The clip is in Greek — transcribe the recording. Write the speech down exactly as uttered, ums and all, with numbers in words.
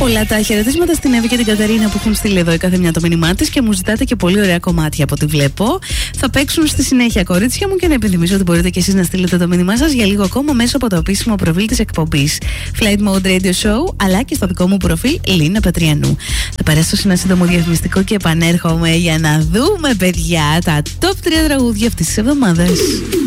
Πολλά τα χαιρετίσματα στην Εύη και την Κατερίνα που έχουν στείλει εδώ η κάθε μια το μήνυμά της και μου ζητάτε και πολύ ωραία κομμάτια από ό,τι βλέπω. Θα παίξουν στη συνέχεια, κορίτσια μου, και να επιθυμίσω ότι μπορείτε και εσείς να στείλετε το μήνυμά σας για λίγο ακόμα μέσω από το επίσημο προφίλ της εκπομπής Flight Mode Radio Show, αλλά και στο δικό μου προφίλ Λίνα Πετριανού. Θα περάσω σε ένα σύντομο διαφημιστικό και επανέρχομαι για να δούμε, παιδιά, τα top τρία τραγούδια αυτής της εβδομάδας.